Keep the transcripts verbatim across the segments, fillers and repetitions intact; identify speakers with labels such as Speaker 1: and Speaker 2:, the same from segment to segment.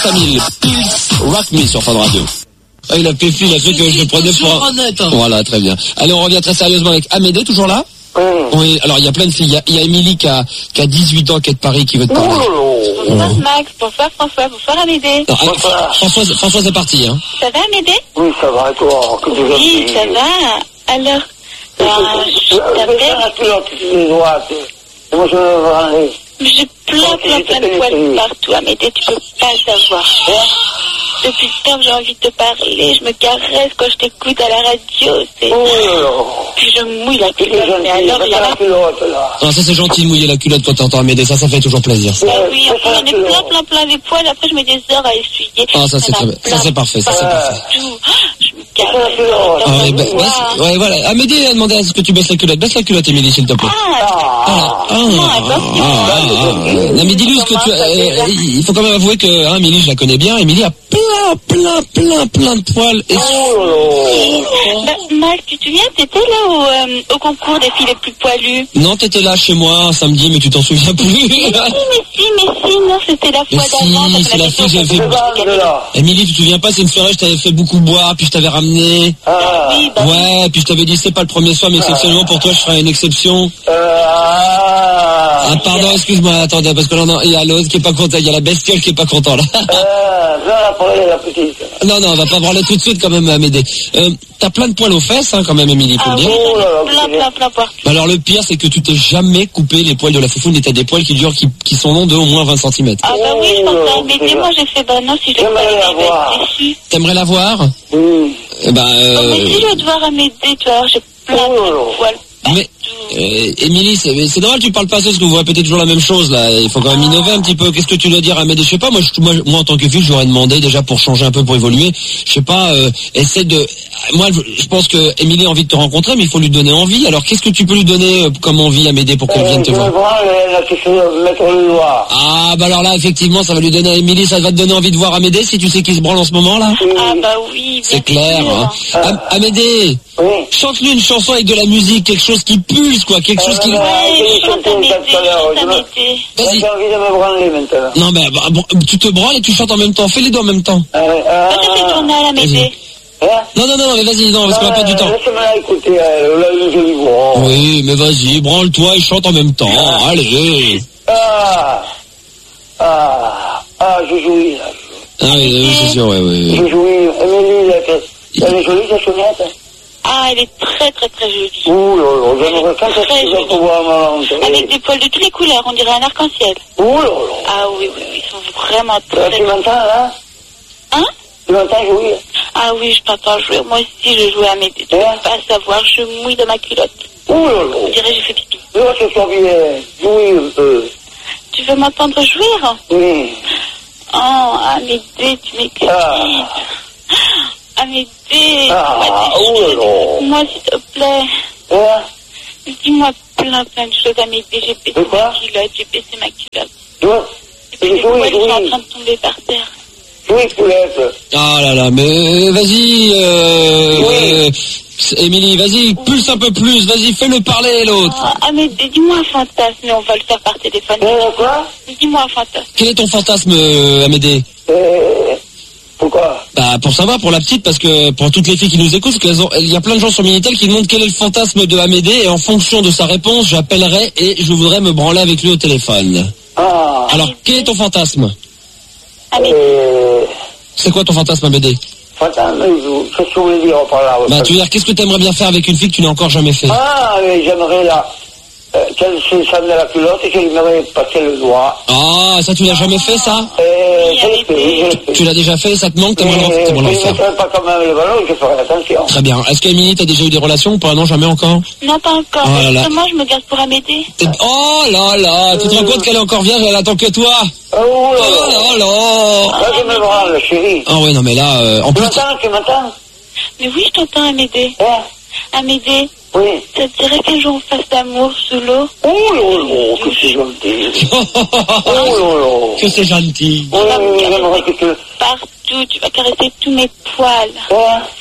Speaker 1: Camille, Pulse Rock Me sur Fun Radio. Ah, il a fait il a fait que je le prenais pour un...
Speaker 2: honnête. Hein.
Speaker 1: Voilà, très bien. Allez, on revient très sérieusement avec Amédée, toujours là?
Speaker 3: Oui.
Speaker 1: Oui, alors il y a plein de filles. Il y a, il y a Émilie qui a, qui a dix-huit ans, qui est de Paris, qui veut te parler.
Speaker 4: Bonsoir Max, bonsoir François, bonsoir Amédée.
Speaker 1: Non, ah, François, François c'est parti. Hein.
Speaker 4: Ça va Amédée?
Speaker 3: Oui, ça va, et toi? Que tu
Speaker 4: Oui, ça va. Alors, euh, je t'appelle.
Speaker 3: Moi, je veux aller.
Speaker 4: J'ai plein, plein, plein de poils partout, Amédée, tu peux pas savoir. Depuis ce temps que j'ai envie de te parler, je me caresse quand je t'écoute à la radio, c'est...
Speaker 3: Oh,
Speaker 4: puis je mouille la culotte, mais alors il y a la
Speaker 3: culotte, là.
Speaker 1: Ah, ça c'est gentil de mouiller la culotte quand t'entends Amédée, ça, ça fait toujours plaisir.
Speaker 4: Bah oui, enfin, j'en ai plein, plein, plein les poils, après je mets des heures à essuyer.
Speaker 1: Ah, ça c'est très bien, ça c'est parfait, ça c'est parfait.
Speaker 4: Tout. Je me caresse.
Speaker 1: Ah, ouais, bah, baisse, ouais, voilà. Amédée a demandé à ce que tu baisses la culotte. Baisse la culotte, Émilie, s'il te plaît.
Speaker 4: Ah,
Speaker 1: Ah, ah,
Speaker 4: non,
Speaker 1: ah,
Speaker 4: attention.
Speaker 1: ah, ah. Non, mais dis-lui ce que tu as. euh, Il faut quand même avouer que, hein, Émilie, je la connais bien. Émilie a plein, plein, plein, plein de poils. Et...
Speaker 4: Bah, Max, tu te souviens, t'étais là au, euh, au concours des filles les plus poilues.
Speaker 1: Non, t'étais là chez moi un samedi, mais tu t'en souviens plus.
Speaker 4: Mais si, mais si, mais si, non, c'était la
Speaker 1: Mais
Speaker 4: fois d'avant.
Speaker 1: si, c'est la fille que j'avais fait. Émilie, tu te souviens pas, c'est une soirée, je t'avais fait beaucoup boire, puis je t'avais ramené.
Speaker 3: Ah,
Speaker 4: Oui, bah,
Speaker 1: Ouais, puis je t'avais dit, c'est pas le premier soir, mais exceptionnellement pour toi, je ferai une exception.
Speaker 3: euh, ah,
Speaker 1: Ah, pardon, excuse-moi, attendez, parce que là, non, il y a l'autre qui est pas content, il y a la bestiole qui est pas content, là.
Speaker 3: euh, viens la parler, la petite.
Speaker 1: Non, non, on va pas parler tout de suite, quand même, Amédée. Euh, t'as plein de poils aux fesses, hein, quand même, Émilie, faut
Speaker 4: ah
Speaker 1: le
Speaker 4: oui,
Speaker 1: dire.
Speaker 3: Oh là là,
Speaker 4: plein,
Speaker 3: c'est
Speaker 4: plein, plein, plein.
Speaker 1: Bah alors, le pire, c'est que tu t'es jamais coupé les poils de la foufoune et t'as des poils qui durent, qui, qui sont longs de au moins vingt centimètres.
Speaker 4: Ah bah oui, je pense
Speaker 3: Oh,
Speaker 4: à Amédée,
Speaker 3: c'est
Speaker 4: moi j'ai fait, bah non, si je l'ai
Speaker 3: J'aimerais
Speaker 4: pas,
Speaker 3: la
Speaker 4: je vais
Speaker 3: voir.
Speaker 4: être déçue.
Speaker 1: T'aimerais la voir?
Speaker 3: Oui.
Speaker 1: Eh ben,
Speaker 4: Oh, mais si je
Speaker 1: euh,
Speaker 4: vais te voir Amédée, tu vois, j'ai plein,
Speaker 3: Oh
Speaker 4: plein
Speaker 3: là là.
Speaker 4: de poils.
Speaker 1: mais, euh, Émilie, c'est, c'est normal que tu parles pas ça, parce que vous répétez toujours la même chose, là. Il faut quand même innover un petit peu. Qu'est-ce que tu dois dire à Amédée? Je sais pas, moi, je, moi, moi, en tant que fille, je j'aurais demandé, déjà, pour changer un peu, pour évoluer. Je sais pas, euh, essaie de, moi, je, je pense que Émilie a envie de te rencontrer, mais il faut lui donner envie. Alors, qu'est-ce que tu peux lui donner euh, comme envie, Amédée, pour qu'elle vienne te
Speaker 3: Je
Speaker 1: voir?
Speaker 3: me prends, elle a fait mettre le doigt.
Speaker 1: Ah, bah alors là, effectivement, ça va lui donner à Émilie, ça va te donner envie de voir Amédée, si tu sais qui se branle en ce moment, là.
Speaker 4: Ah bah oui, bien
Speaker 1: C'est clair,
Speaker 4: sûr.
Speaker 1: hein. Am- Amédée,
Speaker 3: Oui.
Speaker 1: chante-lui une chanson avec de la musique, quelque chose qui pulse, quoi, quelque chose qui...
Speaker 3: Euh,
Speaker 4: Ouais,
Speaker 3: je
Speaker 4: chante
Speaker 3: chantais
Speaker 4: Amédée,
Speaker 3: tout à l'heure,
Speaker 4: chante
Speaker 3: je me-
Speaker 4: Amédée.
Speaker 1: Vas-y.
Speaker 3: J'ai envie de me branler maintenant.
Speaker 1: Non, mais bah, bon, tu te branles et tu chantes en même temps, fais les deux en même temps.
Speaker 3: Ah, ouais, ah,
Speaker 4: Moi j'ai fait le journal Amédée.
Speaker 3: hein?
Speaker 1: Non, non, non, mais vas-y, non, parce qu'on n'a pas du temps.
Speaker 3: Laisse-moi la écouter, elle a une jolie voix.
Speaker 1: Oui, mais vas-y, branle-toi et chante en même temps, allez.
Speaker 3: Ah, ah, ah, je jouis là.
Speaker 1: Ah oui, oui, c'est sûr, oui, oui.
Speaker 3: Je jouis. Émilie, là, que- elle est jolie, sa sonnette.
Speaker 4: Ah, elle est très très très jolie.
Speaker 3: Ouh là là, j'aimerais quand est-ce
Speaker 4: Très
Speaker 3: que je vais
Speaker 4: jolie.
Speaker 3: pouvoir me
Speaker 4: Avec des poils de toutes les couleurs, on dirait un arc-en-ciel.
Speaker 3: Ouh là là.
Speaker 4: Ah oui, oui, oui, ils sont vraiment
Speaker 3: Là,
Speaker 4: très...
Speaker 3: tu m'entends là?
Speaker 4: Hein?
Speaker 3: Tu m'entends jouir?
Speaker 4: Ah oui, je t'entends jouer. Moi aussi, je joue à Amédée. Tu peux
Speaker 3: Ouais.
Speaker 4: pas savoir, je mouille dans ma culotte.
Speaker 3: Ouh là
Speaker 4: On
Speaker 3: là.
Speaker 4: dirait que j'ai fait pipi.
Speaker 3: Là, ce soir bien, jouir un peu.
Speaker 4: Tu veux m'entendre jouir?
Speaker 3: Oui.
Speaker 4: Oh, Amédée, tu m'excites.
Speaker 3: Ah.
Speaker 4: Amédée,
Speaker 3: Ah, oh là là.
Speaker 4: moi s'il te plaît.
Speaker 3: Hein?
Speaker 4: Dis-moi plein plein de choses, Amédée. J'ai baissé
Speaker 3: De quoi?
Speaker 4: ma culotte, j'ai baissé ma culotte.
Speaker 3: Toi?
Speaker 4: Et puis les
Speaker 3: Jouis,
Speaker 4: poils sont en
Speaker 3: jouis.
Speaker 4: train de tomber par terre.
Speaker 3: Jouis, poulette.
Speaker 1: Ah là là, mais vas-y, euh,
Speaker 3: Oui.
Speaker 1: euh, Émilie, vas-y, pulse un peu plus, vas-y, fais-le parler, l'autre.
Speaker 4: Ah, Amédée, dis-moi un fantasme, mais on va le faire par téléphone.
Speaker 3: Euh, quoi?
Speaker 4: Dis-moi un fantasme.
Speaker 1: Quel est ton fantasme, euh, Amédée?
Speaker 3: Euh, pourquoi?
Speaker 1: Bah, pour savoir, pour la petite, parce que pour toutes les filles qui nous écoutent, parce qu'elles ont- il y a plein de gens sur Minitel qui demandent quel est le fantasme de Amédée, et en fonction de sa réponse, j'appellerai et je voudrais me branler avec lui au téléphone.
Speaker 3: Ah.
Speaker 1: Alors, quel est ton fantasme?
Speaker 4: Amédée,
Speaker 3: Euh,
Speaker 1: C'est quoi ton fantasme, Amédée?
Speaker 3: Attends, mais je- qu'est-ce que vous voulez dire par là?
Speaker 1: Bah, tu veux dire, qu'est-ce que t'aimerais bien faire avec une fille que tu n'as encore jamais fait?
Speaker 3: Ah, mais j'aimerais là, euh, qu'elle se sale de la culotte et qu'elle m'aurait passé le doigt.
Speaker 1: Ah, ça, tu l'as jamais fait, ça?
Speaker 3: Euh,
Speaker 4: Oui,
Speaker 3: je l'ai fait, oui, je l'ai fait.
Speaker 1: Tu l'as déjà fait, ça te manque, t'aimerais
Speaker 3: Mais
Speaker 1: l'en- t'aimerais l'en
Speaker 3: je ne
Speaker 1: faire.
Speaker 3: mettrai pas quand même le ballon, je ferai attention.
Speaker 1: Très bien. Est-ce qu'Émilie, t'as déjà eu des relations ou pas? Non, jamais encore?
Speaker 4: non pas encore.
Speaker 1: Oh là là.
Speaker 4: Justement, je me garde pour Amédée.
Speaker 1: T'es- Oh là là, tu te rends compte qu'elle est encore vierge, elle attend que toi?
Speaker 3: Oh là
Speaker 1: Oh
Speaker 3: là.
Speaker 1: là là.
Speaker 3: Là, je me branle, chérie.
Speaker 1: Ah oui, non, mais là, euh, en
Speaker 3: Tu
Speaker 1: plus...
Speaker 3: m'entends, tu m'entends?
Speaker 4: Mais oui, je t'entends, Amédée.
Speaker 3: Hein?
Speaker 4: Amédée,
Speaker 3: Oui.
Speaker 4: ça te dirait qu'un jour on fasse l'amour sous l'eau?
Speaker 3: Oh là là, que c'est gentil. Oh là là.
Speaker 1: que c'est gentil.
Speaker 3: Oui, oui, j'aimerais que tu...
Speaker 4: Partout, tu vas caresser tous mes poils.
Speaker 3: Hein?
Speaker 4: Tu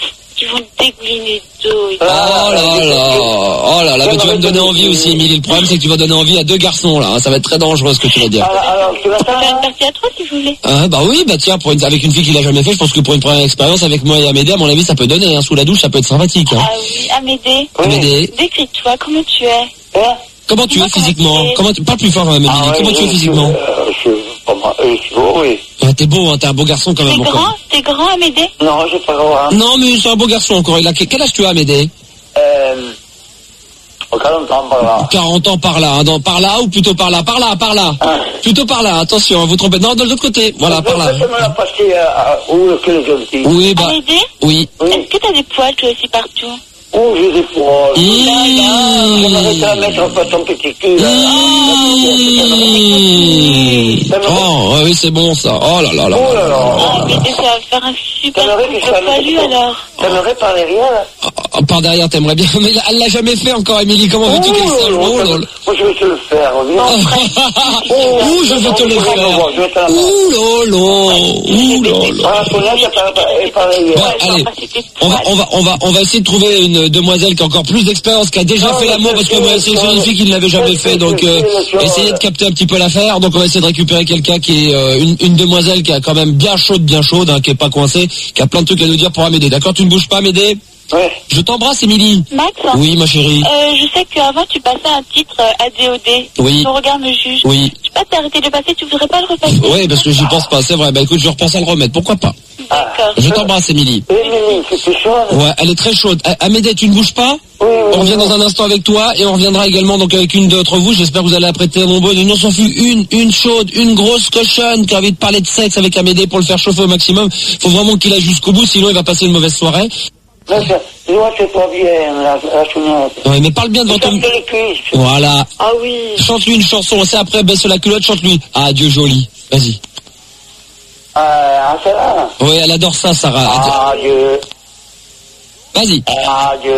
Speaker 4: vont te dégouliner d'eau.
Speaker 1: Oh là là, oh là là, mais tu vas me donner envie aussi, Émilie. Le problème, c'est que tu vas donner envie à deux garçons, là. Ça va être très dangereux, ce que tu vas dire.
Speaker 3: Alors, alors, tu vas
Speaker 4: On peut faire
Speaker 3: faire
Speaker 4: une partie à trois si vous voulez.
Speaker 1: Ah, bah oui, bah tiens, pour une, avec une fille qui l'a jamais fait, je pense que pour une première expérience avec moi et Amédée, à mon avis, ça peut donner, hein. Sous la douche, ça peut être sympathique, hein.
Speaker 4: Ah oui, Amédée.
Speaker 1: Amédée,
Speaker 4: Décris-toi, comment tu es?
Speaker 3: hein?
Speaker 1: comment tu es
Speaker 4: Comment
Speaker 1: physiquement?
Speaker 4: tu es
Speaker 1: Comment tu, parle plus fort, Amédée.
Speaker 3: Ah ouais,
Speaker 1: Comment tu es
Speaker 3: je-
Speaker 1: physiquement?
Speaker 3: euh, Je suis pas mal. euh, Je suis beau, oui.
Speaker 1: Ah, t'es beau, hein, t'es un beau garçon quand
Speaker 4: T'es
Speaker 1: même, encore.
Speaker 4: grand? T'es grand, Amédée?
Speaker 3: Non, je sais pas voir.
Speaker 1: Non, mais c'est un beau garçon encore. Il a, quel âge tu as, Amédée?
Speaker 3: Euh, au quarante ans, par là.
Speaker 1: quarante ans par là, hein, dans, par là ou plutôt par là? Par là, par là.
Speaker 3: Ah.
Speaker 1: Plutôt par là, attention, vous trompez. Non, de l'autre côté. Voilà, par là.
Speaker 3: Je me la passer à, à, où que les jeunes filles.
Speaker 1: Oui, bah,
Speaker 4: Amédée?
Speaker 1: oui.
Speaker 3: Oui.
Speaker 4: Est-ce que t'as des poils toi aussi partout?
Speaker 3: Où j'ai des poils.
Speaker 1: Mmh.
Speaker 3: J'aimerais te la mettre pas ton petit cul, là.
Speaker 1: Mmh. Oh, ouais, oui, c'est bon ça. Oh là là là.
Speaker 3: Oh là là.
Speaker 4: Ah, Amédée, ça va faire un super
Speaker 3: T'aimerais que je
Speaker 4: couple poilu
Speaker 3: fasse-
Speaker 4: alors.
Speaker 3: T'aimerais parler rien, là?
Speaker 1: Ah, ah, par derrière, t'aimerais bien. Mais elle l'a jamais fait encore, Émilie. Comment veux-tu qu'elle sache? Oh là là.
Speaker 3: Moi, je vais te le faire, viens.
Speaker 1: Ouh, je vais te le faire.
Speaker 3: Je vais te la mettre.
Speaker 1: Ouh là là. Ouh là là.
Speaker 3: Ah, ton âge, ça paraît pareil.
Speaker 1: Bon, allez, on va, on va, on va, on va essayer de trouver une demoiselle qui a encore plus d'expérience, qui a déjà
Speaker 3: Non,
Speaker 1: fait
Speaker 3: mais
Speaker 1: l'amour, parce que
Speaker 3: c'est-
Speaker 1: moi, c'est
Speaker 3: c'est-
Speaker 1: une fille qui ne l'avait jamais fait, donc euh, essayez de capter un petit peu l'affaire. Donc on va essayer de récupérer quelqu'un qui est euh, une, une demoiselle qui a quand même bien chaude, bien chaude, hein, qui est pas coincée, qui a plein de trucs à nous dire pour Amédée. D'accord, tu ne bouges pas, Amédée.
Speaker 3: Ouais.
Speaker 1: Je t'embrasse, Émilie.
Speaker 4: Max,
Speaker 1: Oui, ma chérie.
Speaker 4: euh, je sais qu'avant tu passais un titre euh, A D O D.
Speaker 1: Oui.
Speaker 4: Mon regard me juge.
Speaker 1: Oui.
Speaker 4: Je peux pas t'arrêter de le passer, tu voudrais pas le repasser?
Speaker 1: Oui, parce que j'y pense pas, c'est vrai. Bah écoute, je repense à le remettre. Pourquoi pas?
Speaker 4: D'accord.
Speaker 1: Je t'embrasse, Émilie.
Speaker 3: Émilie, c'était chaud.
Speaker 1: Ouais, elle est très chaude. A- Amédée, tu ne bouges pas?
Speaker 3: Oui, oui,
Speaker 1: On revient
Speaker 3: oui.
Speaker 1: dans un instant avec toi et on reviendra également donc avec une d'entre vous. J'espère que vous allez apprêter un nombreux. Il nous en fut une, une chaude, une grosse cochonne qui a envie de parler de sexe avec Amédée pour le faire chauffer au maximum. Faut vraiment qu'il aille jusqu'au bout, sinon il va passer une mauvaise soirée.
Speaker 3: Là, ça- dis-moi, c'est pas bien, la, la chounette.
Speaker 1: Ouais, mais parle bien devant ton...
Speaker 3: Regarde les cuisses.
Speaker 1: Voilà.
Speaker 4: Ah oui.
Speaker 1: Chante-lui une chanson. C'est après, baisse la culotte, chante-lui. Ah, Dieu joli. Vas-y.
Speaker 3: Ah, ça va.
Speaker 1: Oui, elle adore ça, Sarah.
Speaker 3: Ah, Dieu.
Speaker 1: Vas-y.
Speaker 3: Ah, Dieu.